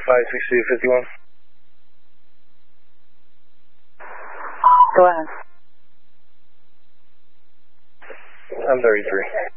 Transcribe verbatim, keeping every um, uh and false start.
five six two fifty-one. Go ahead. I'm thirty-three.